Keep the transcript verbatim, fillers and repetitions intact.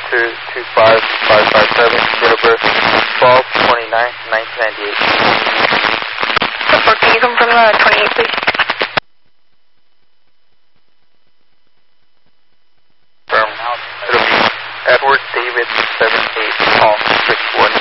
two two five five five seven, date of birth twelve twenty-nine nineteen ninety-eight. Support, can you confirm uh, twenty-eight, please? Confirm. It'll be Edward David seven eight, call six one.